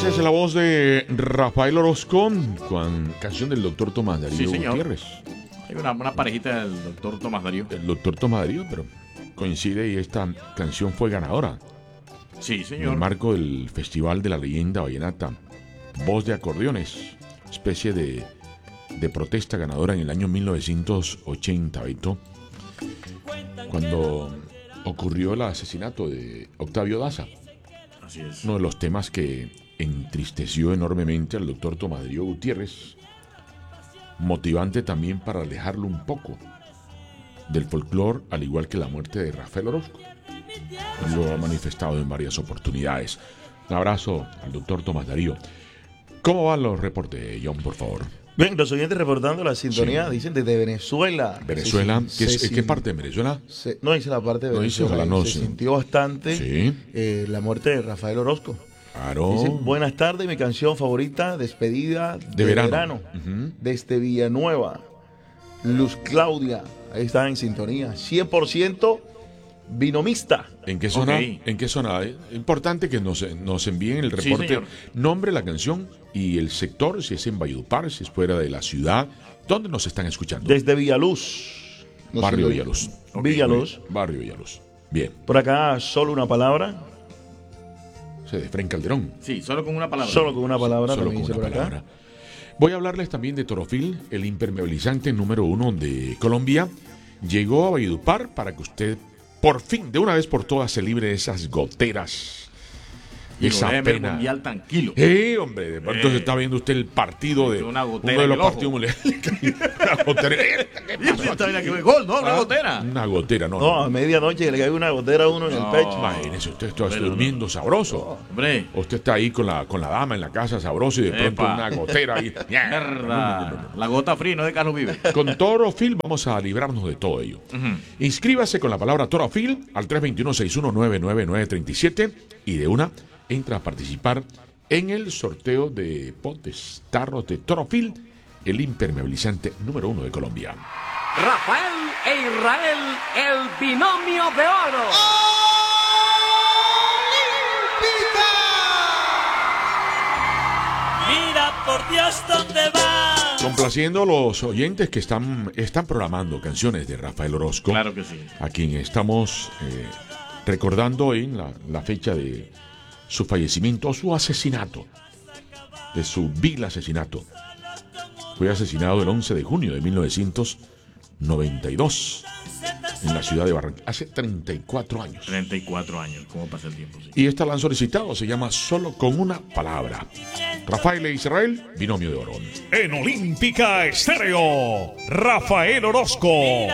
Esa es la voz de Rafael Orozco con canción del doctor Tomás Darío Gutiérrez. Hay una parejita del doctor Tomás Darío. El doctor Tomás Darío, pero coincide y esta canción fue ganadora. Sí, En señor. el marco del Festival de la Leyenda Vallenata. Voz de acordeones, especie de protesta ganadora en el año 1980, Beto, cuando ocurrió el asesinato de Octavio Daza. Así es. Uno de los temas que entristeció enormemente al doctor Tomás Darío Gutiérrez, motivante también para alejarlo un poco del folclore, al igual que la muerte de Rafael Orozco. Lo ha manifestado en varias oportunidades. Un abrazo al doctor Tomás Darío. ¿Cómo van los reportes, John, por favor? Bien, los oyentes reportando la sintonía, dicen desde Venezuela. Venezuela, ¿qué parte de Venezuela? No dice la parte de No dice, Venezuela. ojalá no, se sí. sintió bastante Sí. la muerte de Rafael Orozco. Claro. Dice, buenas tardes, mi canción favorita, Despedida de verano. Desde Villanueva. Luz Claudia, ahí está en sintonía. 100% binomista. ¿En qué zona? Ok. ¿En qué zona? Importante que nos envíen el Sí, reporte, señor. nombre, la canción y el sector, si es en Valledupar, si es fuera de la ciudad. ¿Dónde nos están escuchando? Desde Villaluz. No sé Barrio dónde. Villaluz. Villaluz. Barrio Villaluz. Bien. Por acá, solo una palabra. Se de Fren Calderón. Sí, solo con una palabra. Solo con una palabra, Solo también con dice una por acá. palabra. Voy a hablarles también de Torofil, el impermeabilizante número 1 de Colombia. Llegó a Valledupar para que usted, por fin, de una vez por todas, se libre de esas goteras. Y Esa lo deje ver el pena. mundial tranquilo. Hombre, de pronto se está viendo usted el partido de Una gotera uno de en los el ojo. partidos mundiales. Una gotera. ¿Qué Y esta vaina que fue gol, no, una gotera. Una gotera, no. No, a medianoche que le cae una gotera a uno en el pecho. Imagínese, usted está Pero durmiendo sabroso. Hombre, Usted está ahí con la dama en la casa sabroso y de pronto Epa. una gotera ahí. mierda. La gota fría, no de Carlos Vive. Con Torofil vamos a librarnos de todo ello. Inscríbase con la palabra Torofil al 321-6199937 y de una entra a participar en el sorteo de potes, tarros de Torofil, el impermeabilizante número 1 de Colombia. Rafael e Israel, el binomio de oro. Mira por Dios dónde va. Complaciendo a los oyentes que están programando canciones de Rafael Orozco, Claro que sí. a quien estamos recordando en la fecha de su fallecimiento o su asesinato, de su vil asesinato. Fue asesinado el 11 de junio de 1992 en la ciudad de Barranquilla, hace 34 años. 34 años, ¿cómo pasa el tiempo? Sí. Y esta la han solicitado, se llama Solo con una palabra. Rafael e Israel, binomio de oro. En Olímpica Estéreo, Rafael Orozco.